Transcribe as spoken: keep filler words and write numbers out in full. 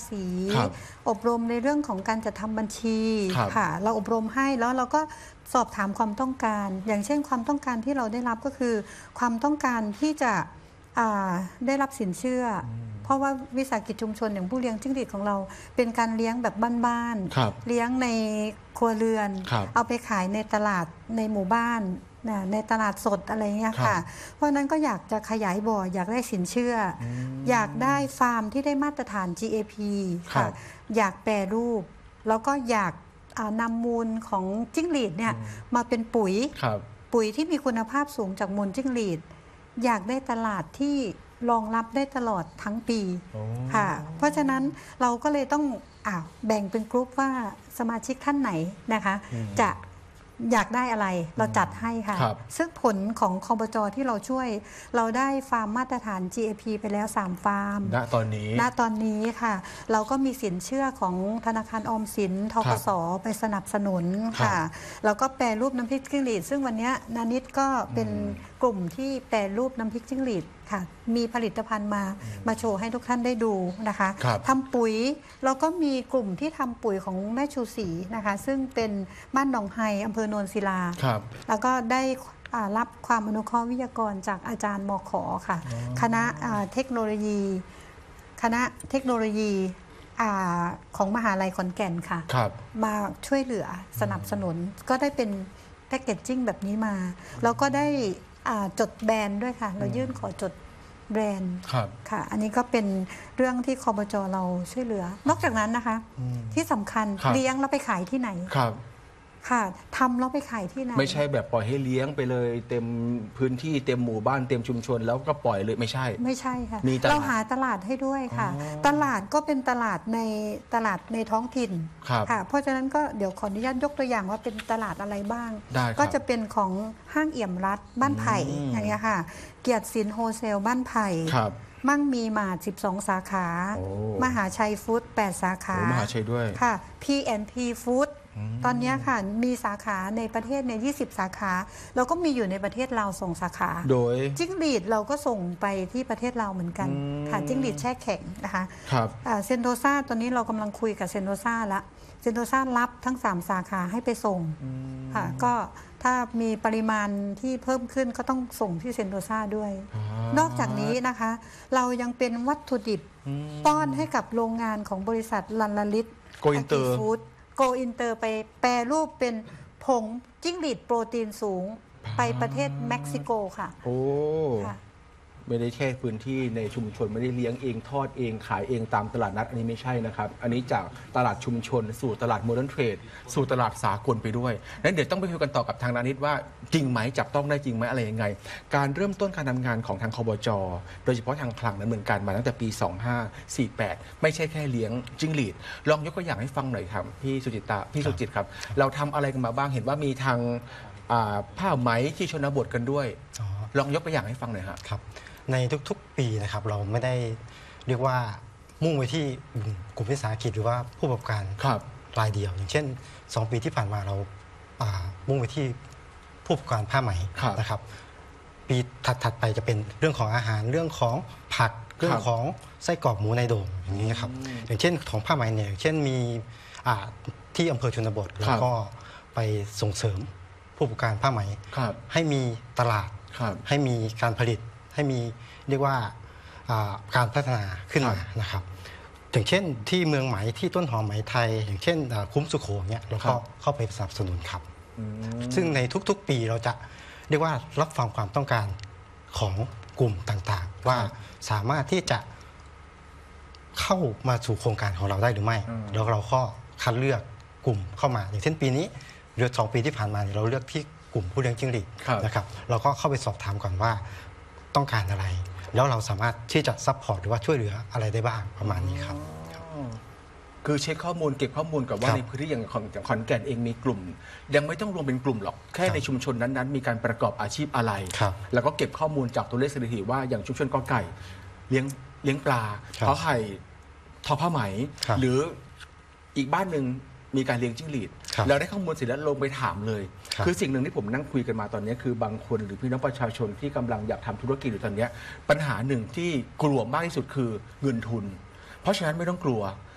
ษี อบรมในเรื่องของการจัดทำบัญชีค่ะเราอบรมให้แล้วเราก็สอบถามความต้องการ อย่างเช่นความต้องการที่เราได้รับก็คือ ความต้องการที่จะได้รับสินเชื่อเพราะว่าวิสาหกิจชุมชนอย่างผู้เลี้ยงจิ้งหรีดของเราเป็นการเลี้ยงแบบบ้านๆเลี้ยงในครัวเรือนเอาไปขายในตลาดในหมู่บ้านในตลาดสดอะไรเงี้ยค่ะเพราะนั้นก็อยากจะขยายบ่ออยากได้สินเชื่ออยากได้ฟาร์มที่ได้มาตรฐาน จี เอ พี ค่ะอยากแปรรูปแล้วก็อยากนำมูลของจิ้งหรีดเนี่ยมาเป็นปุ๋ยปุ๋ยที่มีคุณภาพสูงจากมูลจิ้งหรีดอยากได้ตลาดที่รองรับได้ตลอดทั้งปีค่ะเพราะฉะนั้นเราก็เลยต้องอ่าแบ่งเป็นกลุ่มว่าสมาชิกท่านไหนนะคะจะอยากได้อะไรเราจัดให้ค่ะซึ่งผลของคบจ.ที่เราช่วยเราได้ฟาร์มมาตรฐาน จี เอ พี ไปแล้วสามฟาร์มณตอนนี้ณตอนนี้ค่ะเราก็มีสินเชื่อของธนาคารออมสินธกส.ไปสนับสนุนค่ะแล้วก็แปรรูปน้ำพริกจิ้งหรีดซึ่งวันนี้นานิดก็เป็นกลุ่มที่แปรรูปน้ำพริกจิ้งหรีดค่ะมีผลิตภัณฑ์มามาโชว์ให้ทุกท่านได้ดูนะคะทำปุ๋ยเราก็มีกลุ่มที่ทำปุ๋ยของแม่ชูศรีนะคะซึ่งเป็นบ้านหนองไฮอำเภอโนนศิลาแล้วก็ได้รับความอนุเคราะห์วิทยากรจากอาจารย์มข.ค่ะคณะเทคโนโลยีคณะเทคโนโลยีของมหาลัยขอนแก่นค่ะมาช่วยเหลือสนับสนุนก็ได้เป็นแพคเกจจิ้งแบบนี้มาแล้วก็ได้จดแบรนด์ด้วยค่ะเรายื่นขอจดแบรนด์ค่ะอันนี้ก็เป็นเรื่องที่คบจ.เราช่วยเหลือนอกจากนั้นนะคะที่สำคัญเลี้ยงแล้วไปขายที่ไหนค่ะทำแล้วไปขายที่ไหนไม่ใช่แบบปล่อยให้เลี้ยงไปเลยเต็มพื้นที่เต็มหมู่บ้านเต็มชุมชนแล้วก็ปล่อยเลยไม่ใช่ไม่ใช่ค่ะเราหาตลาดให้ด้วยค่ะตลาดก็เป็นตลาดในตลาดในท้องถิ่นค่ะเพราะฉะนั้นก็เดี๋ยวขออนุญาตยกตัวอย่างว่าเป็นตลาดอะไรบ้างก็จะเป็นของห้างเอี่ยมรัฐบ้านไผ่อย่างเงี้ยค่ะเกียรติศิลป์โฮเซลบ้านไผ่มั่งมีมาสิบสองสาขามหาชัยฟู้ดแปดสาขามหาชัยด้วยค่ะ พี แอนด์ พี ฟู้ดตอนนี้ค่ะมีสาขาในประเทศเนี่ยยี่สิบสาขาเราก็มีอยู่ในประเทศลาวส่งสาขาโดยจิ้งหรีดเราก็ส่งไปที่ประเทศลาวเหมือนกันค่ะจิ้งหรีดแช่แข็งนะคะครับเซนโตซาตอนนี้เรากำลังคุยกับเซนโตซาละเซนโตซารับทั้งสามสาขาให้ไปส่งค่ะก็ถ้ามีปริมาณที่เพิ่มขึ้นก็ต้องส่งที่เซนโตซาด้วยนอกจากนี้นะคะเรายังเป็นวัตถุดิบป้อนให้กับโรงงานของบริษัทลันลลิตโกอินเตอร์ฟู้ดโกอินเตอร์ไปแปรรูปเป็นผงจิ้งหรีดโปรตีนสูงไปประเทศเม็กซิโกค่ะโอ้ไม่ได้แค่พื้นที่ในชุมชนไม่ได้เลี้ยงเองทอดเองขายเองตามตลาดนัดอันนี้ไม่ใช่นะครับอันนี้จากตลาดชุมชนสู่ตลาดโมเดิร์นเทรดสู่ตลาดสากลไปด้วยนั้นเดี๋ยวต้องไปคุยกันต่อกับทางนานิดว่าจริงไหมจับต้องได้จริงไหมอะไรยังไงการเริ่มต้นการทำงานของทางคบจ.โดยเฉพาะทางคลังนั้นเหมือนกันมาตั้งแต่ปีสองพันห้าร้อยสี่สิบแปดไม่ใช่แค่เลี้ยงจิ้งหรีดลองยกตัวอย่างให้ฟังหน่อยครับพี่สุจิตาพี่สุจิตครับเราทำอะไรกันมาบ้างเห็นว่ามีทางผ้าไหมที่ชนบทกันด้วยลองยกตัวอย่างให้ฟังหน่อยครับในทุกๆปีนะครับเราไม่ได้เรียกว่ามุ่งไปที่กลุ่มวิสาหกิจหรือว่าผู้ประกอบการรายเดียวอย่างเช่นสองปีที่ผ่านมาเรามุ่งไปที่ผู้ประกอบการผ้าไหมนะครับปีถัดๆไปจะเป็นเรื่องของอาหารเรื่องของผักเรื่องของไส้กรอกหมูในโด่งอย่างนี้ครับอย่างเช่นของผ้าไหมเนี่ยเช่นมีที่อำเภอชนบทแล้วก็ไปส่งเสริมผู้ประกอบการผ้าไหมให้มีตลาดให้มีการผลิตให้มีเรียกว่าการพัฒนาขึ้นมานะครับอย่างเช่นที่เมืองไหมที่ต้นหอมไหมไทยอย่างเช่นคุ้มสุโขเนี่ยเราก็เข้าไปสนับสนุนครับซึ่งในทุกๆปีเราจะเรียกว่ารับฟังความต้องการของกลุ่มต่างๆว่าสามารถที่จะเข้ามาสู่โครงการของเราได้หรือไม่แล้วเราก็คัดเลือกกลุ่มเข้ามาอย่างเช่นปีนี้เดือนสองปีที่ผ่านมาเราเลือกที่กลุ่มผู้เลี้ยงจิ้งหรีดนะครับเราก็เข้าไปสอบถามก่อนว่าต้องการอะไรแล้วเราสามารถที่จะซัพพอร์ตหรือว่าช่วยเหลืออะไรได้บ้างประมาณนี้ครับคือเช็คข้อมูลเก็บข้อมูลกับว่าในพื้นที่อย่างขอนแก่นเองมีกลุ่มยังไม่ต้องรวมเป็นกลุ่มหรอกแค่ในชุมชนนั้นๆมีการประกอบอาชีพอะไรแล้วก็เก็บข้อมูลจากตัวเลขสถิติว่าอย่างชุมชนกอไก่เลี้ยงเลี้ยงปลาเพาะไข่ทอผ้าไหมหรืออีกบ้านหนึ่งมีการเลี้ยงจิ้งหรีดแล้วได้ข้อมูลเสร็จแล้วลงไปถามเลยคือสิ่งหนึ่งที่ผมนั่งคุยกันมาตอนนี้คือบางคนหรือพี่น้องประชาชนที่กำลังอยากทำธุรกิจอยู่ตอนนี้ปัญหาหนึ่งที่กลัวมากที่สุดคือเงินทุนเพราะฉะนั้นไม่ต้องกลัว